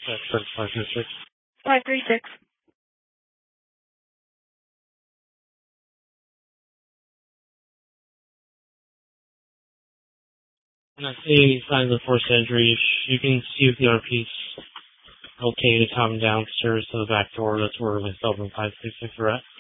That's 536. 536. Not seeing any signs of forced entry. You can see if the RP's okay to come downstairs to the back door. That's where myself and 566 are at.